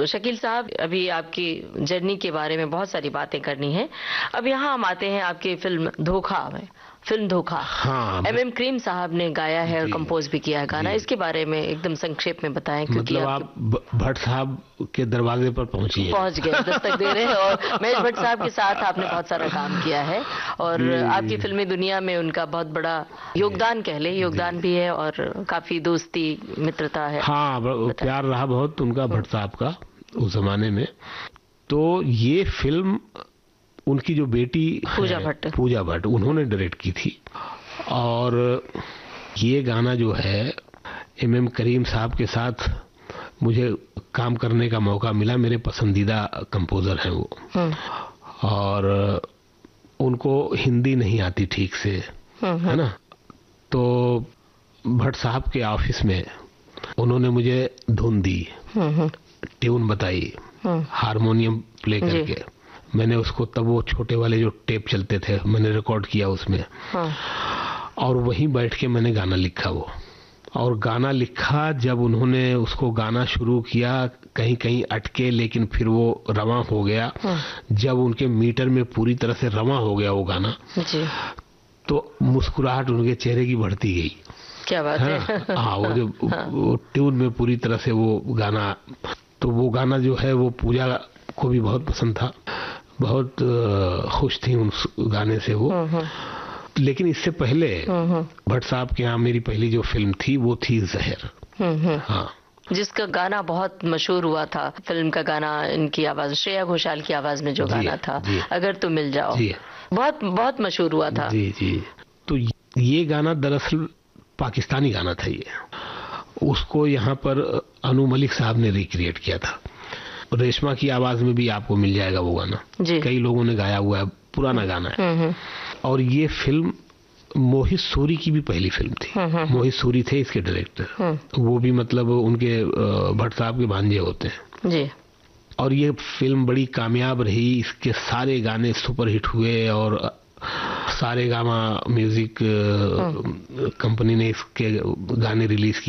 शकील साहब, अभी आपकी जर्नी के बारे में बहुत सारी बातें करनी है। अब यहाँ हम आते हैं आपकी फिल्म धोखा में। फिल्म धोखा, हाँ, MM करीम साहब ने गाया है और कंपोज भी किया है गाना। इसके बारे में एकदम संक्षेप में बताएं, क्योंकि मतलब आप भट्ट साहब के दरवाजे पर पहुंच गए, दस्तक दे रहे हैं। और महेश भट्ट साहब के साथ आपने बहुत सारा काम किया है और आपकी फिल्मी दुनिया में उनका बहुत बड़ा योगदान, कह ले योगदान भी है और काफी दोस्ती मित्रता है। हाँ, प्यार रहा बहुत उनका भट्ट साहब का उस जमाने में। तो ये फिल्म उनकी जो बेटी पूजा भट्ट उन्होंने डायरेक्ट की थी और ये गाना जो है MM करीम साहब के साथ मुझे काम करने का मौका मिला। मेरे पसंदीदा कंपोजर हैं वो, और उनको हिंदी नहीं आती ठीक से, है ना। तो भट्ट साहब के ऑफिस में उन्होंने मुझे धुन दी, ट्यून बताई, हारमोनियम प्ले करके मैंने उसको, तब वो छोटे वाले जो टेप चलते थे, मैंने रिकॉर्ड किया उसमें। और वहीं बैठ के मैंने गाना लिखा वो। और गाना लिखा, जब उन्होंने उसको गाना शुरू किया, कहीं कहीं अटके, लेकिन फिर वो रवां हो गया। जब उनके मीटर में पूरी तरह से रवां हो गया वो गाना जी, तो मुस्कुराहट उनके चेहरे की बढ़ती गई। क्या बात है। हाँ, वो जो वो ट्यून में पूरी तरह से वो गाना, तो वो गाना जो है वो पूजा को भी बहुत पसंद था, बहुत खुश थी उस गाने से वो। लेकिन इससे पहले भट्ट साहब के यहाँ मेरी पहली जो फिल्म थी वो थी जहर, हाँ, जिसका गाना बहुत मशहूर हुआ था। फिल्म का गाना, इनकी आवाज, श्रेया घोषाल की आवाज में जो गाना था, अगर तुम मिल जाओ, बहुत बहुत मशहूर हुआ था। जी जी। तो ये गाना दरअसल पाकिस्तानी गाना था ये, उसको यहाँ पर अनु मलिक साहब ने रिक्रिएट किया था। रेशमा की आवाज में भी आपको मिल जाएगा वो गाना, कई लोगों ने गाया हुआ है, पुराना गाना है। और ये फिल्म मोहित सूरी की भी पहली फिल्म थी। मोहित सूरी थे इसके डायरेक्टर, वो भी मतलब उनके भट्ट साहब के भांजे होते हैं जी। और ये फिल्म बड़ी कामयाब रही, इसके सारे गाने सुपरहिट हुए और सारेगामा म्यूजिक कंपनी ने इसके गाने रिलीज किए।